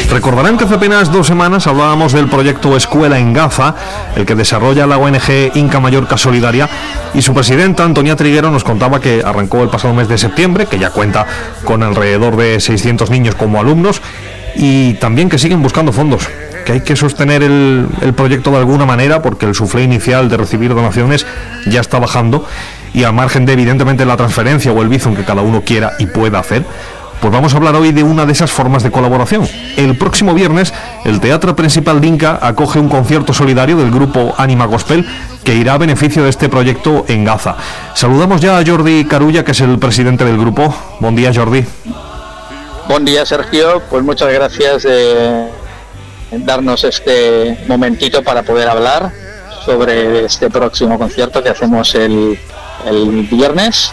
Recordarán que hace apenas 2 semanas hablábamos del proyecto Escuela en Gaza, el que desarrolla la ONG Inca Mallorca Solidaria, y su presidenta, Antonia Triguero, nos contaba que arrancó el pasado mes de septiembre, que ya cuenta con alrededor de 600 niños como alumnos, y también que siguen buscando fondos, que hay que sostener el proyecto de alguna manera, porque el suflé inicial de recibir donaciones ya está bajando, y al margen de, evidentemente, la transferencia o el bizum que cada uno quiera y pueda hacer, pues vamos a hablar hoy de una de esas formas de colaboración. El próximo viernes, el Teatro Principal de Inca acoge un concierto solidario del grupo Anima Gospel que irá a beneficio de este proyecto en Gaza. Saludamos ya a Jordi Carulla, que es el presidente del grupo. Buen día, Jordi. Buen día, Sergio. Pues muchas gracias de darnos este momentito para poder hablar sobre este próximo concierto que hacemos el viernes.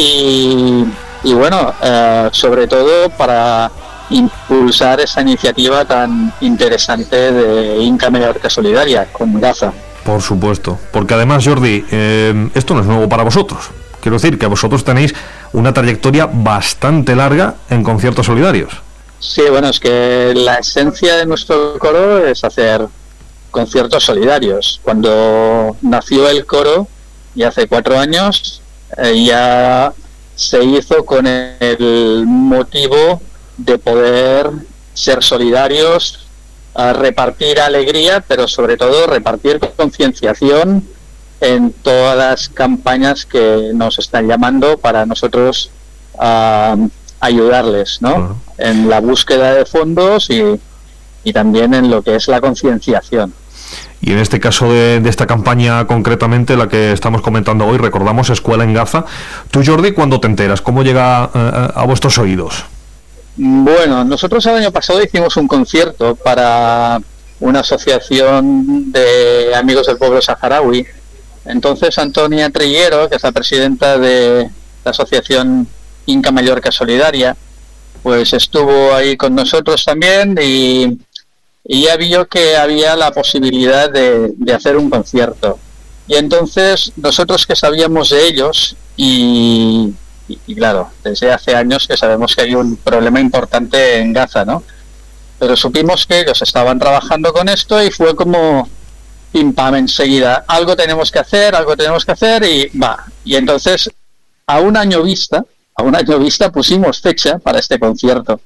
Y bueno, sobre todo para impulsar esa iniciativa tan interesante de Inca Mallorca Solidaria con Gaza. Por supuesto, porque además, Jordi, esto no es nuevo para vosotros. Quiero decir que vosotros tenéis una trayectoria bastante larga en conciertos solidarios. Sí, bueno, es que la esencia de nuestro coro es hacer conciertos solidarios. Cuando nació el coro, ya hace 4 años, ya se hizo con el motivo de poder ser solidarios, repartir alegría, pero sobre todo repartir concienciación en todas las campañas que nos están llamando para nosotros ayudarles, ¿no? Claro. En la búsqueda de fondos y también en lo que es la concienciación. Y en este caso de esta campaña concretamente, la que estamos comentando hoy, recordamos Escuela en Gaza. Tú, Jordi, ¿cuándo te enteras? ¿Cómo llega a vuestros oídos? Bueno, nosotros el año pasado hicimos un concierto para una asociación de amigos del pueblo saharaui. Entonces Antonia Triguero, que es la presidenta de la asociación Inca Mallorca Solidaria, pues estuvo ahí con nosotros también y ya vio que había la posibilidad de hacer un concierto. Y entonces nosotros, que sabíamos de ellos y claro, desde hace años que sabemos que hay un problema importante en Gaza, ¿no? Pero supimos que ellos estaban trabajando con esto y fue como pim pam enseguida, algo tenemos que hacer y va. Y entonces a un año vista pusimos fecha para este concierto.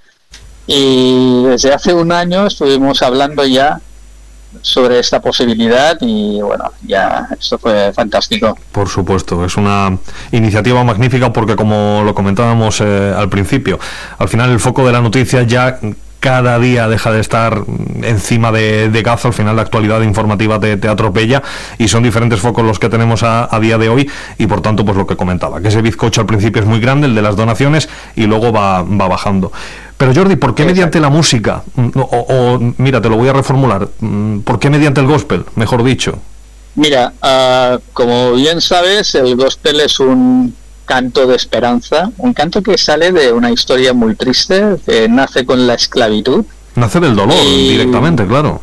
Y desde hace un año estuvimos hablando ya sobre esta posibilidad y bueno, ya esto fue fantástico. Por supuesto, es una iniciativa magnífica porque, como lo comentábamos al principio, al final el foco de la noticia ya cada día deja de estar encima de Gaza. Al final la actualidad informativa te atropella y son diferentes focos los que tenemos a día de hoy, y por tanto, pues lo que comentaba, que ese bizcocho al principio es muy grande, el de las donaciones, y luego va bajando. Pero Jordi, ¿por qué mediante la música? O mira, te lo voy a reformular, ¿por qué mediante el gospel, mejor dicho? Mira, como bien sabes, el gospel es un canto de esperanza, un canto que sale de una historia muy triste, que nace con la esclavitud. Nace del dolor, directamente, claro.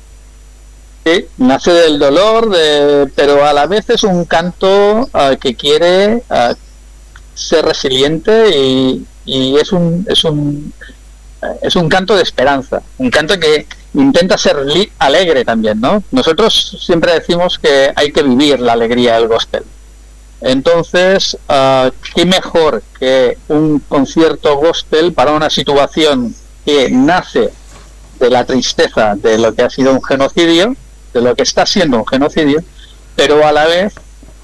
Sí, nace del dolor, pero a la vez es un canto que quiere ser resiliente y es un canto de esperanza, un canto que intenta ser alegre también, ¿no? Nosotros siempre decimos que hay que vivir la alegría del gospel. Entonces, qué mejor que un concierto gospel para una situación que nace de la tristeza de lo que ha sido un genocidio, de lo que está siendo un genocidio, pero a la vez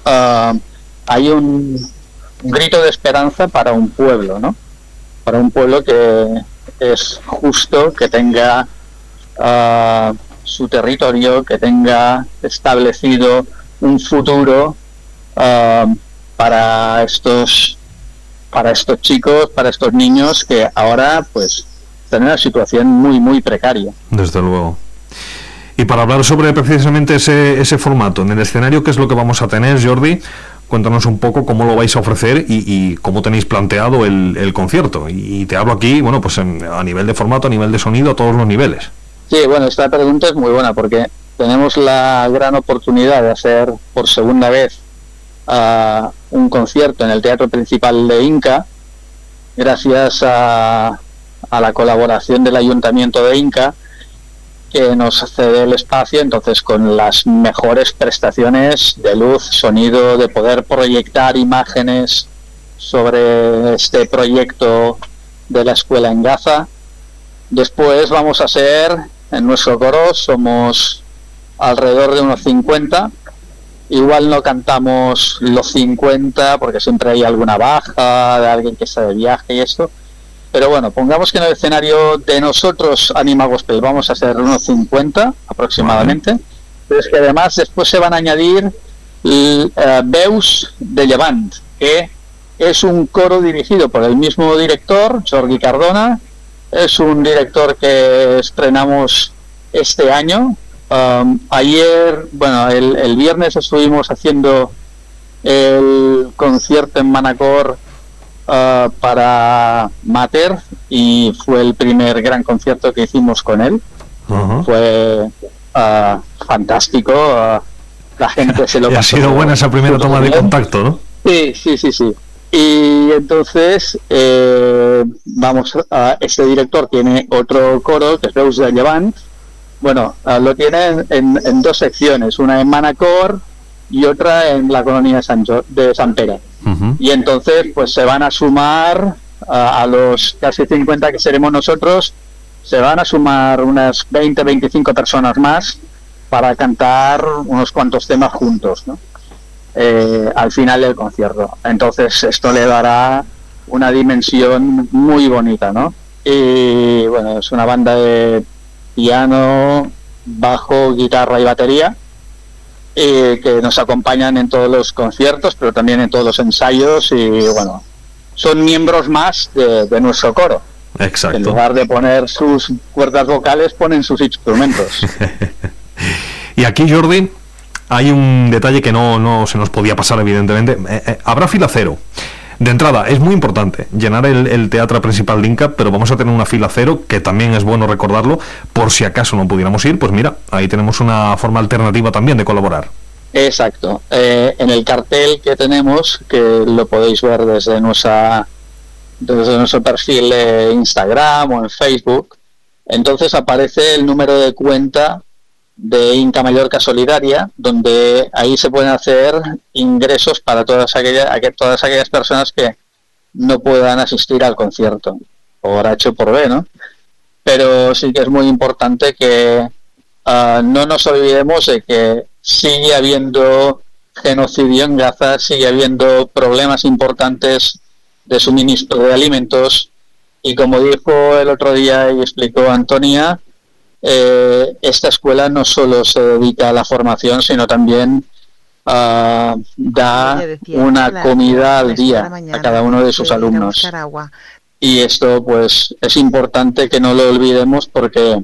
hay un grito de esperanza para un pueblo, ¿no? Para un pueblo que es justo, que tenga su territorio, que tenga establecido un futuro para estos chicos, para estos niños que ahora pues están en una situación muy muy precaria. Desde luego. Y para hablar sobre precisamente ese formato en el escenario, ¿qué es lo que vamos a tener, Jordi? Cuéntanos un poco cómo lo vais a ofrecer y cómo tenéis planteado el concierto. Y te hablo aquí, bueno, pues a nivel de formato, a nivel de sonido, a todos los niveles. Sí, bueno, esta pregunta es muy buena porque tenemos la gran oportunidad de hacer por segunda vez un concierto en el Teatro Principal de Inca, gracias a a la colaboración del Ayuntamiento de Inca, que nos cede el espacio, entonces con las mejores prestaciones de luz, sonido, de poder proyectar imágenes sobre este proyecto de la escuela en Gaza. Después vamos a ser, en nuestro coro somos alrededor de unos 50. Igual no cantamos los 50 porque siempre hay alguna baja de alguien que está de viaje y esto. Pero bueno, pongamos que en el escenario de nosotros, Anima Gospel, vamos a ser unos 50 aproximadamente. Pero es que además después se van a añadir Veus de Llevant, que es un coro dirigido por el mismo director, Jordi Cardona. Es un director que estrenamos este año. Ayer, bueno, el viernes estuvimos haciendo el concierto en Manacor para Mater, y fue el primer gran concierto que hicimos con él. Fue fantástico, la gente se lo pasó. Ha sido buena esa primera toma de contacto, ¿no? Sí. Y entonces vamos a este director tiene otro coro que es Veus de Llevant. Bueno, lo tiene en dos secciones, una en Manacor y otra en la colonia de Sant Pere. Y entonces pues se van a sumar a los casi 50 que seremos nosotros, se van a sumar unas 20-25 personas más para cantar unos cuantos temas juntos, ¿no? Al final del concierto. Entonces esto le dará una dimensión muy bonita, ¿no? Y bueno, es una banda de piano, bajo, guitarra y batería, que nos acompañan en todos los conciertos, pero también en todos los ensayos, y bueno, son miembros más de nuestro coro. Exacto. En lugar de poner sus cuerdas vocales, ponen sus instrumentos. Y aquí, Jordi, hay un detalle que no se nos podía pasar, evidentemente. Habrá fila cero. De entrada, es muy importante llenar el teatro principal de Inca, pero vamos a tener una fila cero, que también es bueno recordarlo, por si acaso no pudiéramos ir, pues mira, ahí tenemos una forma alternativa también de colaborar. Exacto. En el cartel que tenemos, que lo podéis ver desde nuestro perfil de Instagram o en Facebook, entonces aparece el número de cuenta de Inca Mallorca Solidaria, donde ahí se pueden hacer ingresos para todas aquellas personas que no puedan asistir al concierto, por H o por B, ¿no? Pero sí que es muy importante que no nos olvidemos de que sigue habiendo genocidio en Gaza, sigue habiendo problemas importantes de suministro de alimentos, y como dijo el otro día y explicó Antonia, esta escuela no solo se dedica a la formación, sino también da una comida al día a cada uno de sus alumnos. Y esto pues es importante que no lo olvidemos, porque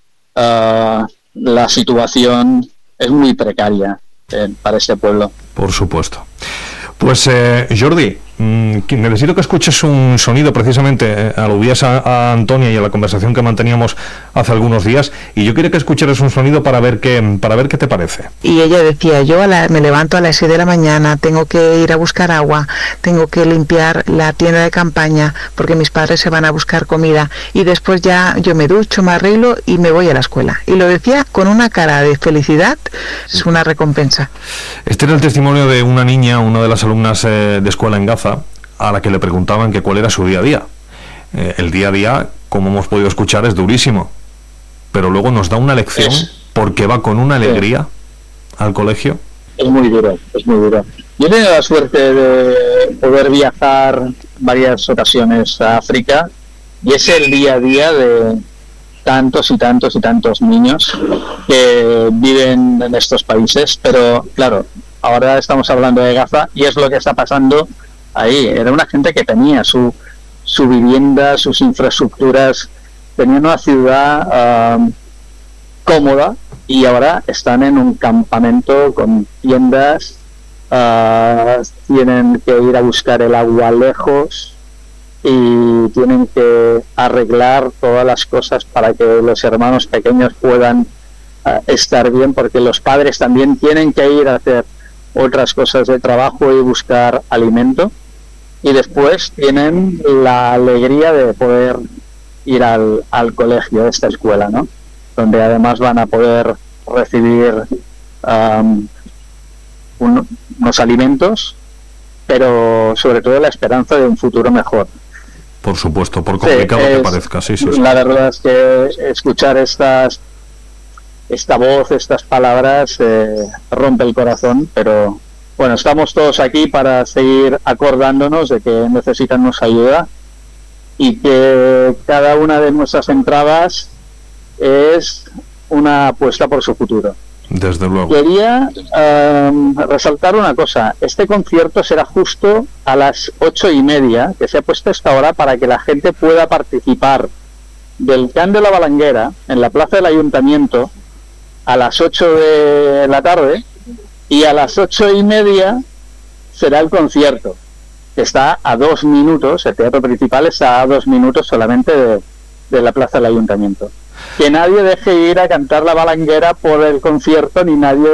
la situación es muy precaria para este pueblo. Por supuesto. Pues Jordi, necesito que escuches un sonido, precisamente aludías a Antonia y a la conversación que manteníamos hace algunos días, y yo quería que escucharas un sonido para ver qué te parece. Y ella decía, me levanto a las 6 de la mañana, tengo que ir a buscar agua, tengo que limpiar la tienda de campaña porque mis padres se van a buscar comida, y después ya yo me ducho, me arreglo y me voy a la escuela. Y lo decía con una cara de felicidad, es una recompensa. Este era el testimonio de una niña, una de las alumnas de escuela en Gaza, a la que le preguntaban que cuál era su día a día. El día a día, como hemos podido escuchar, es durísimo, pero luego nos da una lección porque va con una alegría al colegio. Es muy duro, es muy duro. Yo he tenido la suerte de poder viajar varias ocasiones a África, y es el día a día de tantos y tantos y tantos niños que viven en estos países. Pero claro, ahora estamos hablando de Gaza y es lo que está pasando ahí. Era una gente que tenía su vivienda, sus infraestructuras, tenían una ciudad cómoda, y ahora están en un campamento con tiendas, tienen que ir a buscar el agua lejos y tienen que arreglar todas las cosas para que los hermanos pequeños puedan estar bien, porque los padres también tienen que ir a hacer otras cosas de trabajo y buscar alimento, y después tienen la alegría de poder ir al colegio de esta escuela, ¿no? Donde además van a poder recibir unos alimentos, pero sobre todo la esperanza de un futuro mejor. Por supuesto, por complicado que parezca, sí. La verdad es que escuchar esta voz, estas palabras, rompe el corazón, pero bueno, estamos todos aquí para seguir acordándonos de que necesitan nuestra ayuda y que cada una de nuestras entradas es una apuesta por su futuro. Desde luego. Quería resaltar una cosa. Este concierto será justo a las 8:30, que se ha puesto esta hora para que la gente pueda participar del Can de la Balanguera en la plaza del Ayuntamiento a las 8 de la tarde, y a las 8:30 será el concierto, que está a 2 minutos, el teatro principal está a 2 minutos solamente de la plaza del Ayuntamiento. Que nadie deje ir a cantar la Balanguera por el concierto, ni nadie